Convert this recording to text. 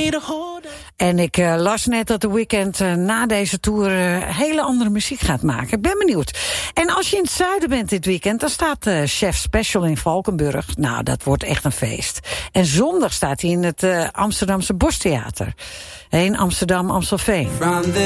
En ik las net dat The Weeknd na deze tour hele andere muziek gaat maken. Ik ben benieuwd. En als je in het zuiden bent dit weekend, dan staat Chef Special in Valkenburg. Nou, dat wordt echt een feest. En zondag staat hij in het Amsterdamse Bostheater. In Amsterdam, Amstelveen.